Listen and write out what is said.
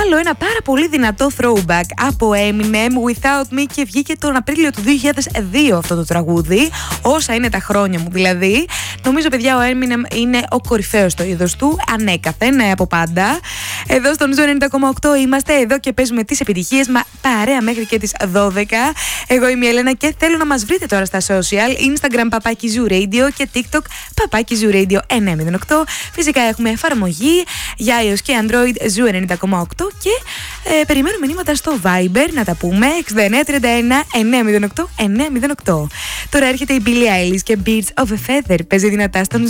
άλλο ένα πάρα πολύ δυνατό throwback από Eminem, Without Me, και βγήκε τον Απρίλιο του 2002 αυτό το τραγούδι. Όσα είναι τα χρόνια μου δηλαδή. Νομίζω, παιδιά, ο Eminem είναι ο κορυφαίος στο είδος του, ανέκαθεν, από πάντα. Εδώ στον Ζου 90,8 είμαστε, εδώ και παίζουμε τις επιτυχίες παρέα μέχρι και τις 12. Εγώ είμαι η Ελένα και θέλω να μας βρείτε τώρα στα social, Instagram παπάκι Zoo Radio και TikTok παπάκι Zoo Radio 908. Φυσικά έχουμε εφαρμογή για iOS και Android Ζου 90,8 και περιμένουμε μηνύματα στο Viber να τα πούμε 6931 908 908. Τώρα έρχεται η Billie Eilish και Birds of a Feather, παίζει δυνατά στον